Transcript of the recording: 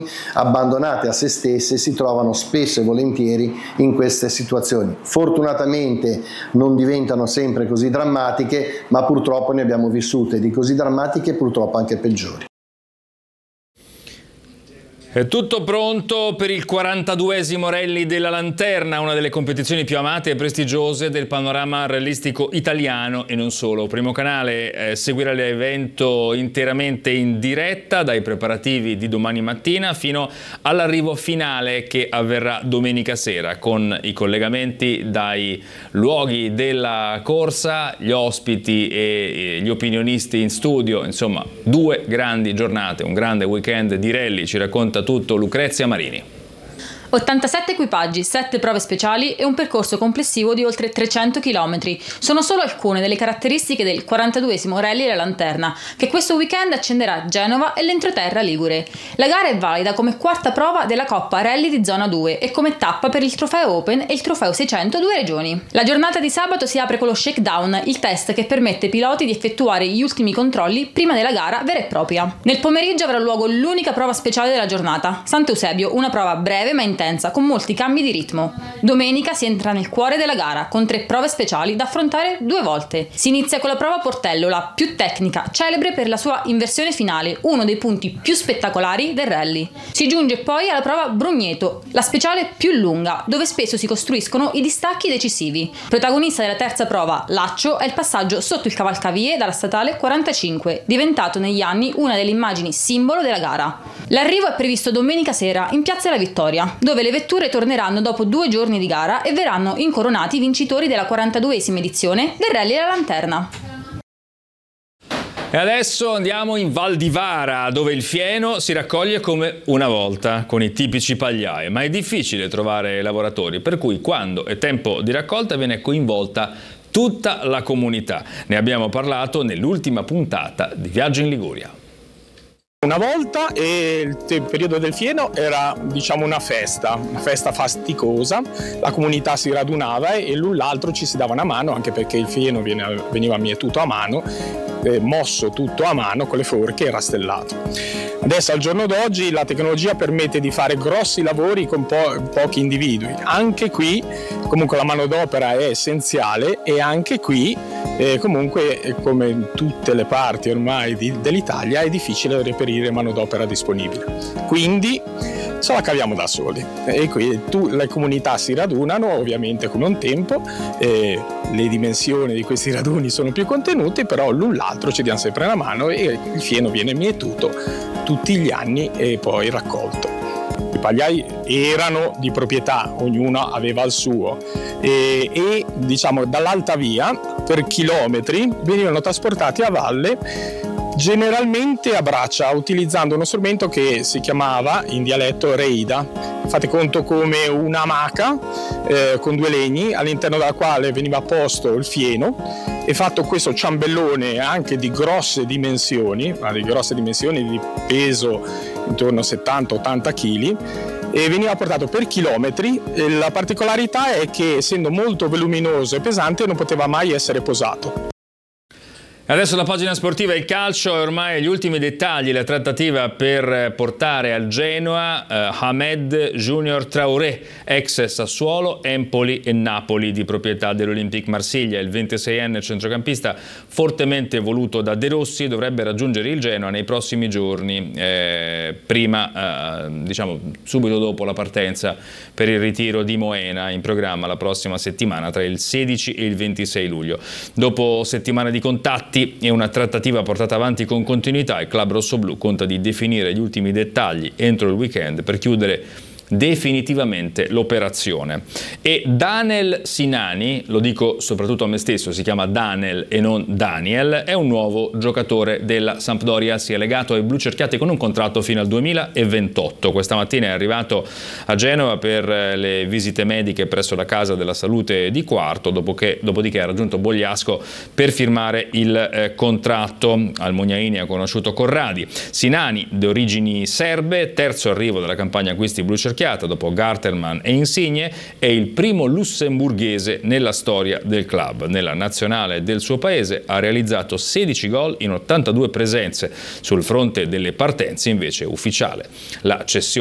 abbandonate a se stesse si trovano spesso e volentieri in queste situazioni. Fortunatamente non diventano sempre così drammatiche, ma purtroppo ne abbiamo vissute di così drammatiche e purtroppo anche peggiori. È tutto pronto per il 42esimo Rally della Lanterna, una delle competizioni più amate e prestigiose del panorama rallistico italiano e non solo. Primo Canale seguirà l'evento interamente in diretta dai preparativi di domani mattina fino all'arrivo finale che avverrà domenica sera, con i collegamenti dai luoghi della corsa, gli ospiti e gli opinionisti in studio. Insomma, 2 grandi giornate, un grande weekend di rally. Ci racconta tutto Lucrezia Marini. 87 equipaggi, 7 prove speciali e un percorso complessivo di oltre 300 km. Sono solo alcune delle caratteristiche del 42esimo Rally della Lanterna, che questo weekend accenderà Genova e l'entroterra ligure. La gara è valida come quarta prova della Coppa Rally di Zona 2 e come tappa per il Trofeo Open e il Trofeo 600 2 regioni. La giornata di sabato si apre con lo shakedown, il test che permette ai piloti di effettuare gli ultimi controlli prima della gara vera e propria. Nel pomeriggio avrà luogo l'unica prova speciale della giornata, Sant'Eusebio, una prova breve ma intensa, con molti cambi di ritmo. Domenica si entra nel cuore della gara, con 3 prove speciali da affrontare 2 volte. Si inizia con la prova Portello, la più tecnica, celebre per la sua inversione finale, uno dei punti più spettacolari del rally. Si giunge poi alla prova Brugneto, la speciale più lunga, dove spesso si costruiscono i distacchi decisivi. Protagonista della terza prova, Laccio, è il passaggio sotto il cavalcavie dalla statale 45, diventato negli anni una delle immagini simbolo della gara. L'arrivo è previsto domenica sera in Piazza della Vittoria, dove le vetture torneranno dopo 2 giorni di gara e verranno incoronati i vincitori della 42esima edizione del Rally della Lanterna. E adesso andiamo in Val di Vara, dove il fieno si raccoglie come una volta, con i tipici pagliai, ma è difficile trovare lavoratori, per cui quando è tempo di raccolta viene coinvolta tutta la comunità. Ne abbiamo parlato nell'ultima puntata di Viaggio in Liguria. Una volta il periodo del fieno era, diciamo, una festa faticosa, la comunità si radunava e l'un l'altro ci si dava una mano, anche perché il fieno veniva mietuto a mano, mosso tutto a mano con le forche e rastellato. Adesso al giorno d'oggi la tecnologia permette di fare grossi lavori con pochi individui. Anche qui comunque la manodopera è essenziale e anche qui comunque come in tutte le parti ormai dell'Italia è difficile reperire manodopera disponibile. Quindi ce la caviamo da soli e qui le comunità si radunano ovviamente con un tempo, le dimensioni di questi raduni sono più contenute, però l'un l'altro ci diamo sempre la mano e il fieno viene mietuto tutti gli anni e poi raccolto. I pagliai erano di proprietà, ognuno aveva il suo e diciamo dall'Alta Via per chilometri venivano trasportati a valle, generalmente a braccia, utilizzando uno strumento che si chiamava in dialetto reida. Fate conto come un'amaca con 2 legni all'interno della quale veniva posto il fieno e fatto questo ciambellone anche di grosse dimensioni di peso intorno a 70-80 kg e veniva portato per chilometri. La particolarità è che essendo molto voluminoso e pesante non poteva mai essere posato. Adesso la pagina sportiva, il calcio, e ormai agli ultimi dettagli la trattativa per portare al Genoa Ahmed Junior Traoré, ex Sassuolo, Empoli e Napoli, di proprietà dell'Olympique Marsiglia. Il 26enne centrocampista, fortemente voluto da De Rossi, dovrebbe raggiungere il Genoa nei prossimi giorni, diciamo subito dopo la partenza per il ritiro di Moena, in programma la prossima settimana tra il 16 e il 26 luglio. Dopo settimane di contatti e una trattativa portata avanti con continuità, il club rossoblù conta di definire gli ultimi dettagli entro il weekend per chiudere definitivamente l'operazione. E Daniel Sinani, lo dico soprattutto a me stesso, si chiama Daniel e non Daniel, è un nuovo giocatore della Sampdoria, si è legato ai blucerchiati con un contratto fino al 2028. Questa mattina è arrivato a Genova per le visite mediche presso la Casa della Salute di Quarto, dopodiché ha raggiunto Bogliasco per firmare il contratto. Al Mognaini ha conosciuto Corradi. Sinani, di origini serbe, terzo arrivo della campagna acquisti blucerchiati, occhiata, dopo Garterman e Insigne è il primo lussemburghese nella storia del club. Nella nazionale del suo paese ha realizzato 16 gol in 82 presenze, sul fronte delle partenze invece ufficiale. La cessione